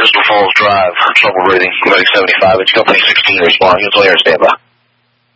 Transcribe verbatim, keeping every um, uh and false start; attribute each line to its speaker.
Speaker 1: Crystal Falls Drive, trouble breathing, medic seventy-five, it's company sixteen responding, it's on air standby.